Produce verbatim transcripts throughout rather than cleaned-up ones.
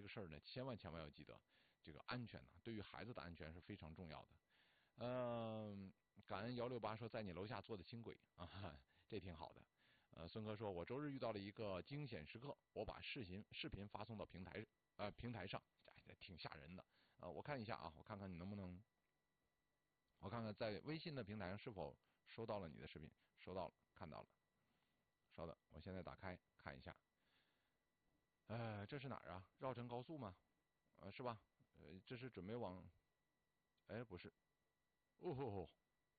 事儿呢，千万千万要记得，这个安全呢、啊，对于孩子的安全是非常重要的。嗯、呃，感恩幺六八说在你楼下坐的轻轨啊，这挺好的。呃，孙哥说，我周日遇到了一个惊险时刻，我把视频视频发送到平台呃平台上，这挺吓人的。呃，我看一下啊，我看看你能不能，我看看在微信的平台上是否收到了你的视频，收到了，看到了。稍等，我现在打开看一下。呃，这是哪儿啊？绕城高速吗？呃，是吧？呃，这是准备往，哎，不是，哦吼吼，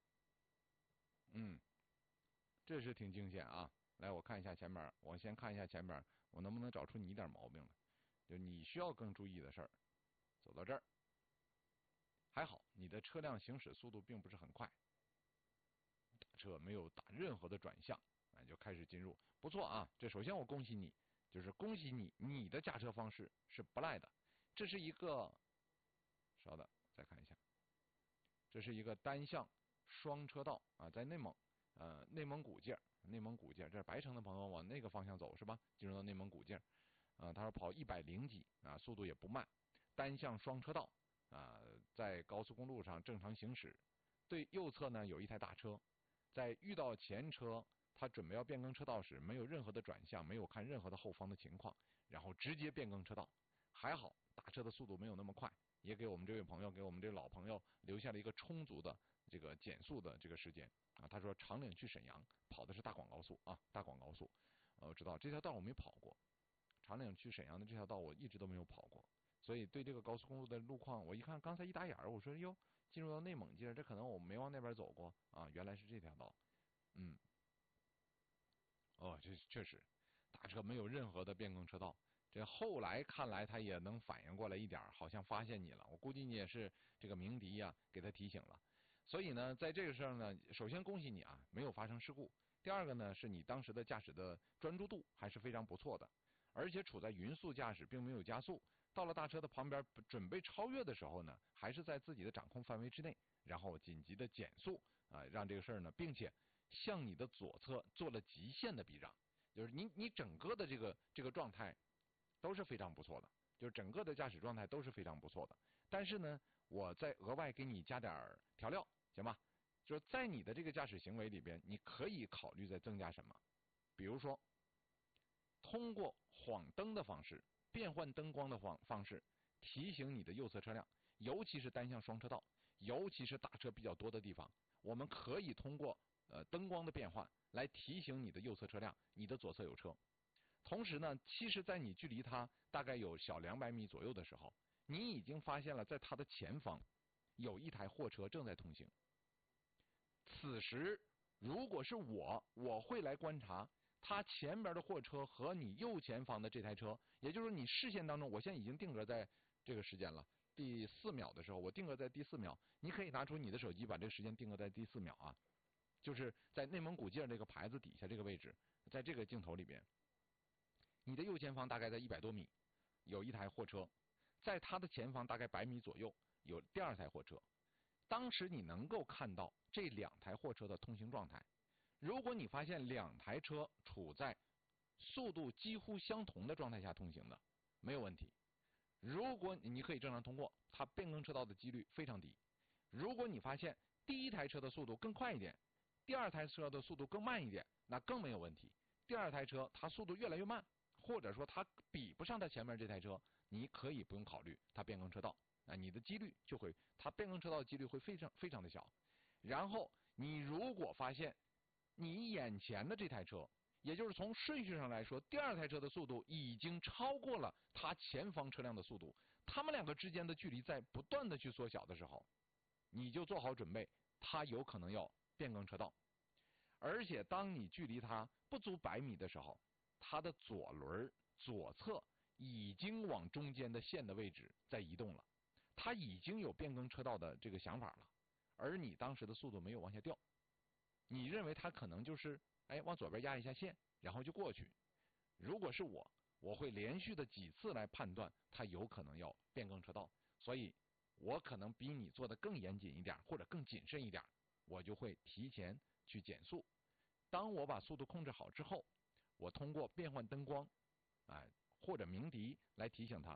嗯，这是挺惊险啊！来，我看一下前面，我先看一下前面，我能不能找出你一点毛病来？就你需要更注意的事儿。走到这儿，还好，你的车辆行驶速度并不是很快，车没有打任何的转向，啊，就开始进入，不错啊！这首先我恭喜你，就是恭喜你，你的驾车方式是不赖的。这是一个，稍等，再看一下，这是一个单向双车道啊，在内蒙，呃，内蒙古界，内蒙古界，这是白城的朋友往那个方向走是吧？进入到内蒙古界，啊，他说跑一百零几啊，速度也不慢，单向双车道啊，在高速公路上正常行驶。对右侧呢有一台大车，在遇到前车，他准备要变更车道时，没有任何的转向，没有看任何的后方的情况，然后直接变更车道。还好大车的速度没有那么快，也给我们这位朋友，给我们这位老朋友留下了一个充足的这个减速的这个时间啊。他说长岭去沈阳跑的是大广高速啊，大广高速。呃，我知道这条道我没跑过，长岭去沈阳的这条道我一直都没有跑过，所以对这个高速公路的路况，我一看刚才一打眼儿，我说哟，进入到内蒙界，这可能我没往那边走过啊，原来是这条道。嗯，哦，这确实，大车没有任何的变更车道。这后来看来他也能反应过来一点，好像发现你了。我估计你也是这个鸣笛呀、啊，给他提醒了。所以呢，在这个事儿呢，首先恭喜你啊，没有发生事故。第二个呢，是你当时的驾驶的专注度还是非常不错的，而且处在匀速驾驶，并没有加速。到了大车的旁边准备超越的时候呢，还是在自己的掌控范围之内，然后紧急的减速啊，让这个事儿呢，并且向你的左侧做了极限的避让，就是你你整个的这个这个状态都是非常不错的，就是整个的驾驶状态都是非常不错的。但是呢，我再额外给你加点调料，行吧？就是在你的这个驾驶行为里边，你可以考虑再增加什么，比如说通过晃灯的方式、变换灯光的方方式提醒你的右侧车辆，尤其是单向双车道，尤其是大车比较多的地方，我们可以通过呃灯光的变换来提醒你的右侧车辆，你的左侧有车。同时呢，其实在你距离它大概有小两百米左右的时候，你已经发现了在它的前方有一台货车正在通行。此时如果是我，我会来观察它前边的货车和你右前方的这台车，也就是你视线当中，我现在已经定格在这个时间了，第四秒的时候，我定格在第四秒，你可以拿出你的手机把这个时间定格在第四秒啊，就是在内蒙古界这个牌子底下这个位置，在这个镜头里边，你的右前方大概在一百多米有一台货车，在它的前方大概百米左右有第二台货车。当时你能够看到这两台货车的通行状态。如果你发现两台车处在速度几乎相同的状态下通行的，没有问题。如果你可以正常通过，它变更车道的几率非常低。如果你发现第一台车的速度更快一点，第二台车的速度更慢一点，那更没有问题。第二台车它速度越来越慢，或者说它比不上它前面这台车，你可以不用考虑它变更车道。啊，你的几率就会，它变更车道的几率会非常非常的小。然后你如果发现你眼前的这台车，也就是从顺序上来说，第二台车的速度已经超过了它前方车辆的速度，它们两个之间的距离在不断的去缩小的时候，你就做好准备，它有可能要变更车道。而且当你距离它不足百米的时候，它的左轮左侧已经往中间的线的位置在移动了，它已经有变更车道的这个想法了，而你当时的速度没有往下掉，你认为它可能就是哎往左边压一下线，然后就过去。如果是我，我会连续的几次来判断它有可能要变更车道，所以我可能比你做的更严谨一点，或者更谨慎一点，我就会提前去减速。当我把速度控制好之后，我通过变换灯光，哎或者鸣笛来提醒它，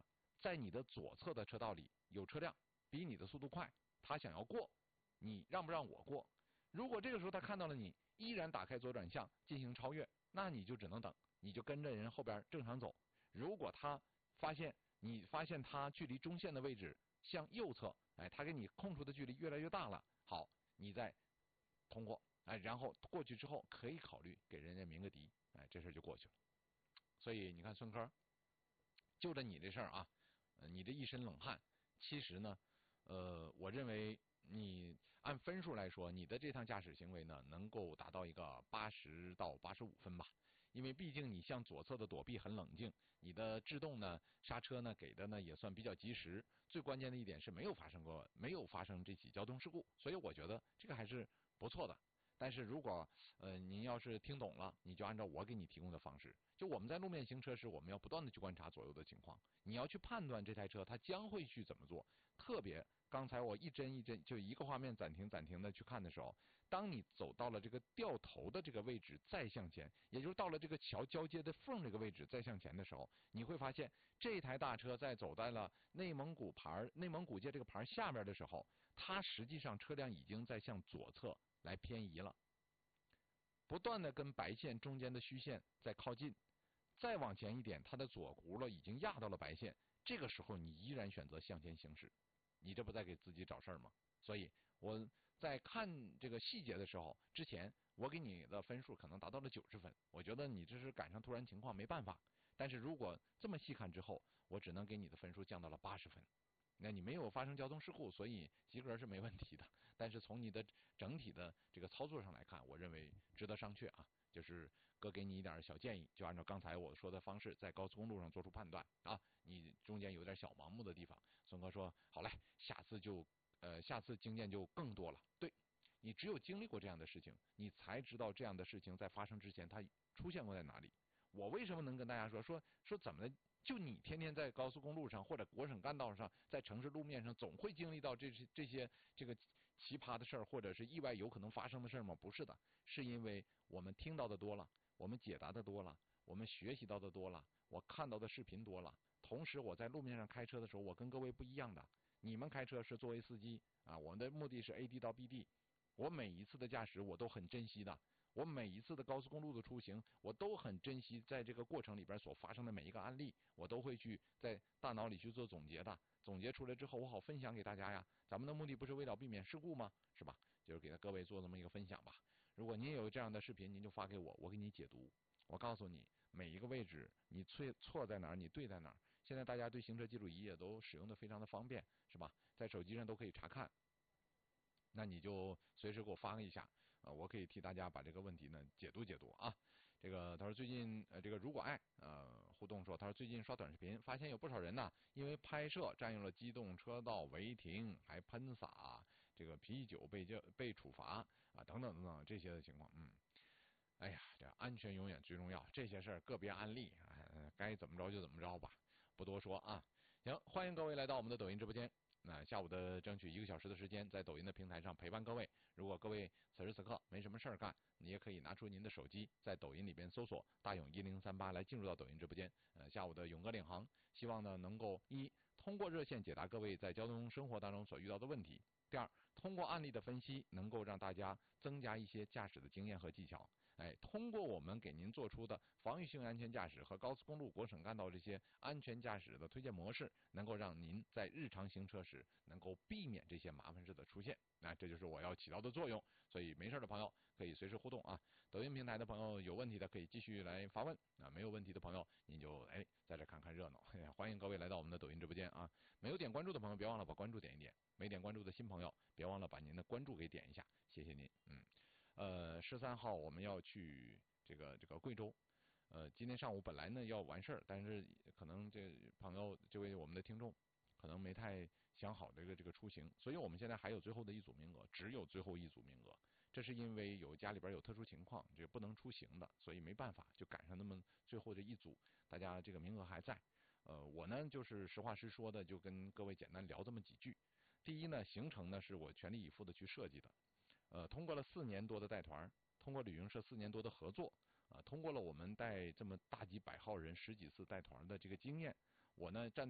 在你的左侧的车道里有车辆比你的速度快，他想要过，你让不让我过？如果这个时候他看到了你依然打开左转向进行超越，那你就只能等，你就跟着人后边正常走。如果他发现你发现他距离中线的位置向右侧，哎，他给你空出的距离越来越大了，好，你再通过，哎，然后过去之后可以考虑给人家鸣个笛，哎，这事就过去了。所以你看孙科，就着你这事儿啊，呃，你这一身冷汗，其实呢，呃，我认为你按分数来说，你的这趟驾驶行为呢，能够达到一个八十到八十五分吧。因为毕竟你向左侧的躲避很冷静，你的制动呢、刹车呢给的呢也算比较及时。最关键的一点是没有发生过没有发生这起交通事故，所以我觉得这个还是不错的。但是如果呃您要是听懂了，你就按照我给你提供的方式，就我们在路面行车时，我们要不断的去观察左右的情况，你要去判断这台车它将会去怎么做。特别刚才我一帧一帧就一个画面暂停暂停的去看的时候，当你走到了这个掉头的这个位置再向前，也就是到了这个桥交接的缝这个位置再向前的时候，你会发现这台大车在走在了内蒙古牌内蒙古界这个牌下面的时候，它实际上车辆已经在向左侧来偏移了，不断的跟白线中间的虚线在靠近，再往前一点，它的左轱辘已经压到了白线，这个时候你依然选择向前行驶，你这不在给自己找事儿吗？所以我在看这个细节的时候，之前我给你的分数可能达到了九十分，我觉得你这是赶上突然情况没办法。但是如果这么细看之后，我只能给你的分数降到了八十分。那你没有发生交通事故，所以及格是没问题的。但是从你的整体的这个操作上来看，我认为值得商榷啊。就是哥给你一点小建议，就按照刚才我说的方式，在高速公路上做出判断啊。你中间有点小盲目的地方，孙哥说好嘞，下次就呃下次经验就更多了。对，你只有经历过这样的事情，你才知道这样的事情在发生之前它出现过在哪里。我为什么能跟大家说说说怎么就你天天在高速公路上或者国省干道上，在城市路面上，总会经历到这些这些这个奇葩的事儿，或者是意外有可能发生的事儿吗？不是的，是因为我们听到的多了，我们解答的多了，我们学习到的多了，我看到的视频多了。同时，我在路面上开车的时候，我跟各位不一样的。你们开车是作为司机啊，我们的目的是 A 地到 B 地，我每一次的驾驶我都很珍惜的。我每一次的高速公路的出行，我都很珍惜在这个过程里边所发生的每一个案例，我都会去在大脑里去做总结的。总结出来之后，我好分享给大家呀。咱们的目的不是为了避免事故吗？是吧？就是给各位做这么一个分享吧。如果您有这样的视频，您就发给我，我给你解读。我告诉你每一个位置，你错错在哪儿，你对在哪儿。现在大家对行车记录仪也都使用的非常的方便，是吧？在手机上都可以查看。那你就随时给我发一下，呃，我可以替大家把这个问题呢解读解读啊。这个他说最近呃这个如果爱呃互动说，他说最近刷短视频发现有不少人呢，因为拍摄占用了机动车道违停，还喷洒这个啤酒被叫被处罚啊等等等等这些的情况，嗯。哎呀，这安全永远最重要。这些事儿个别案例，哎，该怎么着就怎么着吧，不多说啊。行，欢迎各位来到我们的抖音直播间。那下午的争取一个小时的时间，在抖音的平台上陪伴各位。如果各位此时此刻没什么事儿干，你也可以拿出您的手机，在抖音里边搜索大勇一零三八来进入到抖音直播间。呃，下午的勇哥领航，希望呢能够一通过热线解答各位在交通生活当中所遇到的问题。第二，通过案例的分析，能够让大家增加一些驾驶的经验和技巧。哎，通过我们给您做出的防御性安全驾驶和高速公路、国省干道这些安全驾驶的推荐模式，能够让您在日常行车时能够避免这些麻烦事的出现。那、啊、这就是我要起到的作用。所以没事的朋友可以随时互动啊。抖音平台的朋友有问题的可以继续来发问啊，没有问题的朋友您就哎在这看看热闹。欢迎各位来到我们的抖音直播间啊。没有点关注的朋友别忘了把关注点一点，没点关注的新朋友别忘了把您的关注给点一下，谢谢您。嗯。呃，十三号我们要去这个这个贵州，呃，今天上午本来呢要完事儿，但是可能这朋友这位我们的听众可能没太想好这个这个出行，所以我们现在还有最后的一组名额，只有最后一组名额。这是因为有家里边有特殊情况，这不能出行的，所以没办法，就赶上那么最后这一组，大家这个名额还在。呃，我呢就是实话实说的，就跟各位简单聊这么几句。第一呢，行程呢是我全力以赴的去设计的。呃，通过了四年多的带团，通过旅行社四年多的合作，啊、呃，通过了我们带这么大几百号人十几次带团的这个经验，我呢站在